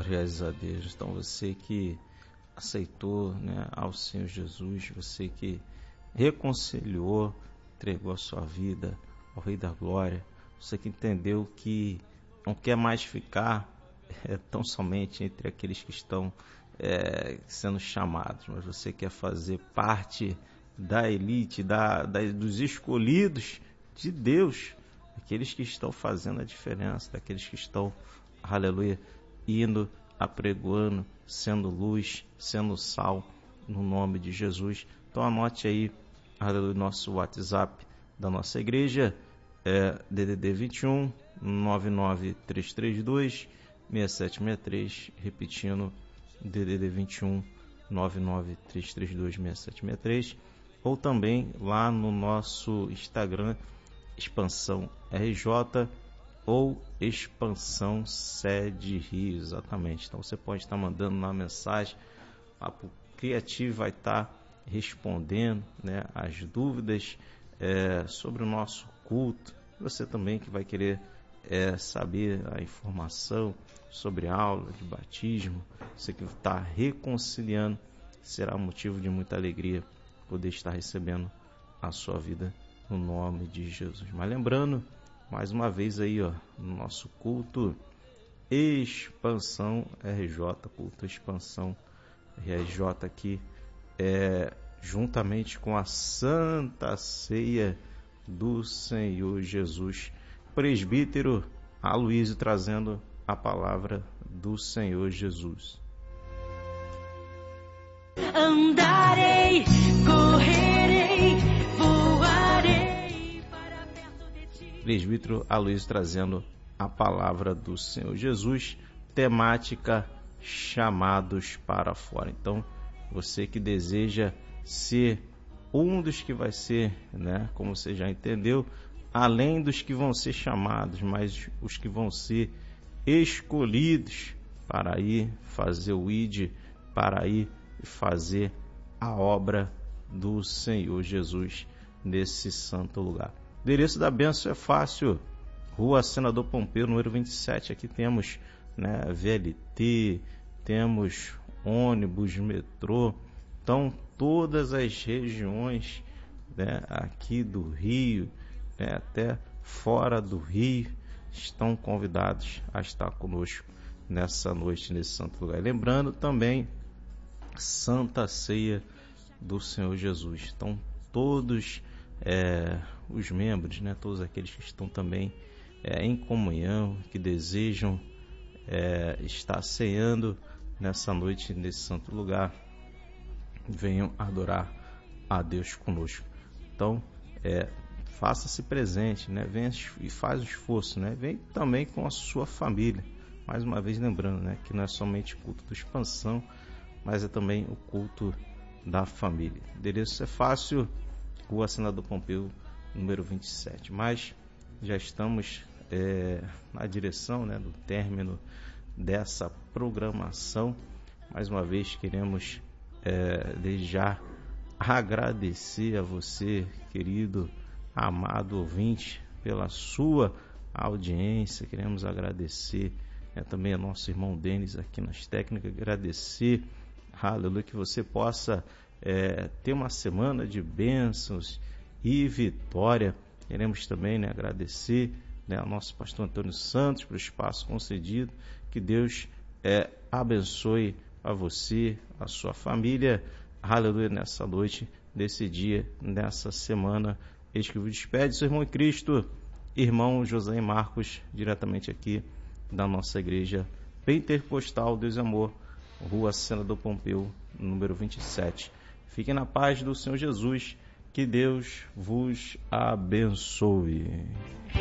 Glórias a Deus. Então você que aceitou, né, ao Senhor Jesus, você que reconciliou, entregou a sua vida ao Rei da Glória, você que entendeu que não quer mais ficar tão somente entre aqueles que estão sendo chamados, mas você quer fazer parte da elite, dos escolhidos de Deus, aqueles que estão fazendo a diferença, daqueles que estão, aleluia, indo, apregoando, sendo luz, sendo sal, no nome de Jesus. Então anote aí, aleluia, nosso WhatsApp da nossa igreja, DDD 21 99332 6763, repetindo, DDD 21 99332 6763, ou também lá no nosso Instagram, Expansão RJ ou Expansão Sede Rio, exatamente. Então você pode estar mandando uma mensagem, o Criativo vai estar respondendo, né, as dúvidas sobre o nosso culto. Você também que vai querer saber a informação sobre a aula de batismo, você que está reconciliando, será motivo de muita alegria poder estar recebendo a sua vida no nome de Jesus. Mas lembrando, mais uma vez aí, ó, no nosso culto Expansão RJ, culto Expansão RJ aqui, juntamente com a Santa Ceia do Senhor Jesus. Presbítero Aloysio trazendo a palavra do Senhor Jesus. Andarei, correrei, voarei para perto de ti. Presbítero Aloysio trazendo a palavra do Senhor Jesus, temática chamados para fora. Então, você que deseja ser um dos que vai ser, né, como você já entendeu, além dos que vão ser chamados, mas os que vão ser escolhidos para ir fazer o ID, para ir fazer a obra do Senhor Jesus nesse santo lugar. O endereço da bênção é fácil, Rua Senador Pompeu, número 27. Aqui temos, né, VLT, temos ônibus, metrô. Então, todas as regiões, né, aqui do Rio, né, até fora do Rio, estão convidados a estar conosco nessa noite, nesse santo lugar. E lembrando também, Santa Ceia do Senhor Jesus. Então, todos os membros, né, todos aqueles que estão também em comunhão, que desejam estar ceando nessa noite, nesse santo lugar, venham adorar a Deus conosco. Então, faça-se presente, né? Venha e faz o esforço, né? Vem também com a sua família. Mais uma vez lembrando, né, que não é somente o culto da expansão, mas é também o culto da família. O endereço é fácil, Rua Senador Pompeu, número 27. Mas já estamos na direção, né, do término dessa programação. Mais uma vez queremos desde já agradecer a você, querido, amado ouvinte, pela sua audiência. Queremos agradecer também a nosso irmão Denis aqui nas técnicas, agradecer, aleluia, que você possa ter uma semana de bênçãos e vitória. Queremos também, né, agradecer, né, ao nosso pastor Antônio Santos pelo espaço concedido. Que Deus abençoe a você, a sua família, aleluia, nessa noite, nesse dia, nessa semana. Eis que vos despede, seu irmão em Cristo, irmão José Marcos, diretamente aqui da nossa igreja Pentecostal Deus e Amor, Rua Senador Pompeu, número 27. Fiquem na paz do Senhor Jesus, que Deus vos abençoe.